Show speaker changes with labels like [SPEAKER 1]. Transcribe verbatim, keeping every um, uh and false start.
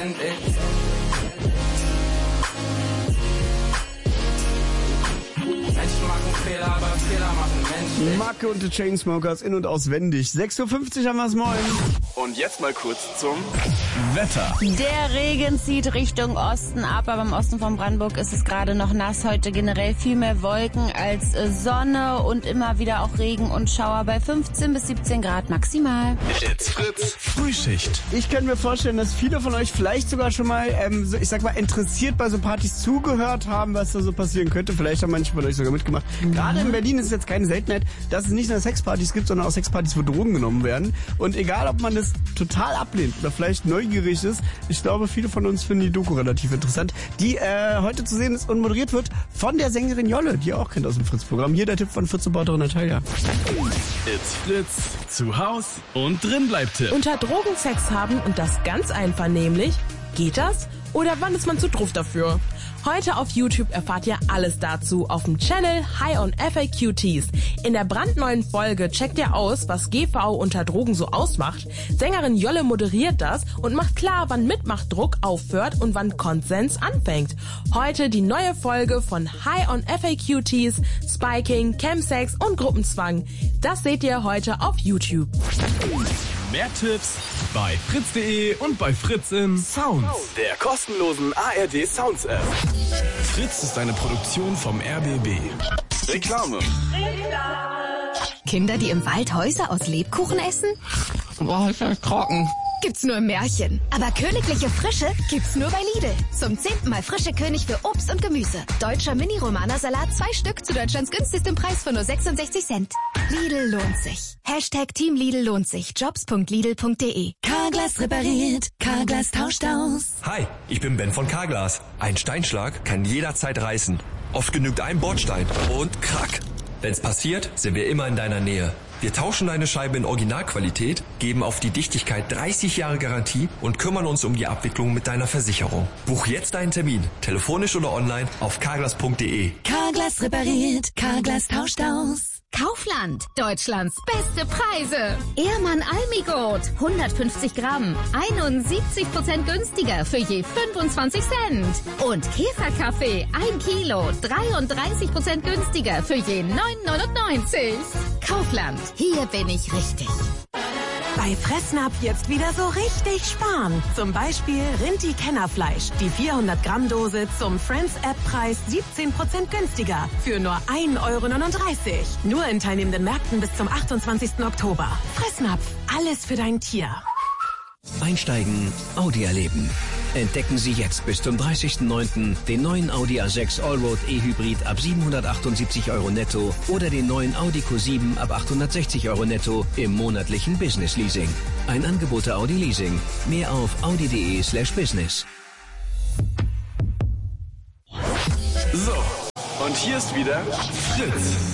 [SPEAKER 1] endlich. Menschen machen Fehler, aber Fehler machen Menschen.
[SPEAKER 2] Macke und die Chainsmokers in- und auswendig. sechs Uhr fünfzig haben wir es, moin.
[SPEAKER 3] Und jetzt mal kurz zum
[SPEAKER 4] Wetter.
[SPEAKER 5] Der Regen zieht Richtung Osten ab, aber im Osten von Brandenburg ist es gerade noch nass. Heute generell viel mehr Wolken als Sonne und immer wieder auch Regen und Schauer bei fünfzehn bis siebzehn Grad maximal.
[SPEAKER 4] It's Fritz Frühschicht.
[SPEAKER 2] Ich kann mir vorstellen, dass viele von euch vielleicht sogar schon mal, ähm, so, ich sag mal, interessiert bei so Partys zugehört haben, was da so passieren könnte. Vielleicht haben manche von euch sogar mitgemacht. Mhm. Gerade in Berlin ist es jetzt keine Seltenheit, dass es nicht nur Sexpartys gibt, sondern auch Sexpartys, wo Drogen genommen werden. Und egal, ob man das total ablehnt oder vielleicht neugierig ist, ich glaube, viele von uns finden die Doku relativ interessant, die äh, heute zu sehen ist und moderiert wird von der Sängerin Jolle, die ihr auch kennt aus dem Fritz-Programm. Hier der Tipp von Fritz-Reporterin Natalia.
[SPEAKER 4] It's Fritz. Zu Haus und drin bleibt Tipp.
[SPEAKER 6] Unter Drogen Sex haben und das ganz einfach, nämlich, geht das? Oder wann ist man zu druff dafür? Heute auf YouTube erfahrt ihr alles dazu auf dem Channel High on F A Q Ts. In der brandneuen Folge checkt ihr aus, was G V unter Drogen so ausmacht. Sängerin Jolle moderiert das und macht klar, wann Mitmachdruck aufhört und wann Konsens anfängt. Heute die neue Folge von High on F A Q Ts, Spiking, Chemsex und Gruppenzwang. Das seht ihr heute auf YouTube.
[SPEAKER 4] Mehr Tipps bei fritz punkt de und bei Fritz in Sounds,
[SPEAKER 3] der kostenlosen A R D Sounds App.
[SPEAKER 4] Fritz ist eine Produktion vom R B B.
[SPEAKER 3] Reklame.
[SPEAKER 7] Kinder, die im Wald Häuser aus Lebkuchen essen?
[SPEAKER 8] Boah, ist das trocken.
[SPEAKER 7] Gibt's nur im Märchen. Aber königliche Frische gibt's nur bei Lidl. Zum zehnten Mal frische König für Obst und Gemüse. Deutscher Mini-Romana-Salat, zwei Stück zu Deutschlands günstigstem Preis von nur sechsundsechzig Cent. Lidl lohnt sich. Hashtag Team Lidl lohnt sich. Jobs punkt lidl punkt de.
[SPEAKER 9] Carglass repariert. Carglass tauscht aus.
[SPEAKER 10] Hi, ich bin Ben von Carglass. Ein Steinschlag kann jederzeit reißen. Oft genügt ein Bordstein und krack. Wenn's passiert, sind wir immer in deiner Nähe. Wir tauschen deine Scheibe in Originalqualität, geben auf die Dichtigkeit dreißig Jahre Garantie und kümmern uns um die Abwicklung mit deiner Versicherung. Buch jetzt deinen Termin, telefonisch oder online auf carglass punkt de.
[SPEAKER 9] Carglass repariert. Carglass tauscht aus.
[SPEAKER 7] Kaufland, Deutschlands beste Preise. Ehrmann Almigurt, hundertfünfzig Gramm, einundsiebzig Prozent günstiger für je fünfundzwanzig Cent. Und Käferkaffee, ein Kilo, dreiunddreißig Prozent günstiger für je neun neunundneunzig. Kaufland, hier bin ich richtig.
[SPEAKER 11] Bei Fressnapf jetzt wieder so richtig sparen. Zum Beispiel Rinti-Kennerfleisch. Die vierhundert Gramm Dose zum Friends-App-Preis siebzehn Prozent günstiger. Für nur ein Euro neununddreißig. Nur in teilnehmenden Märkten bis zum achtundzwanzigsten Oktober. Fressnapf. Alles für dein Tier.
[SPEAKER 12] Einsteigen, Audi erleben. Entdecken Sie jetzt bis zum dreißigsten neunten den neuen Audi A sechs Allroad E-Hybrid ab siebenhundertachtundsiebzig Euro netto oder den neuen Audi Q sieben ab achthundertsechzig Euro netto im monatlichen Business Leasing. Ein Angebot der Audi Leasing. Mehr auf audi punkt de slash business.
[SPEAKER 3] So, und hier ist wieder Fritz.